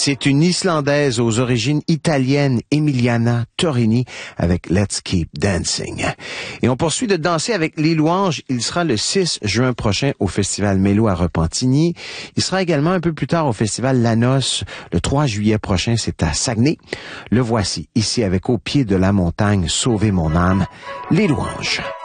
C'est une Islandaise aux origines italiennes, Emiliana Torini, avec Let's Keep Dancing. Et on poursuit de danser avec Les Louanges. Il sera le 6 juin prochain au Festival Mélo à Repentigny. Il sera également un peu plus tard au Festival La Noce. Le 3 juillet prochain, c'est à Saguenay. Le voici, ici avec Au pied de la montagne, Sauver mon âme, Les Louanges.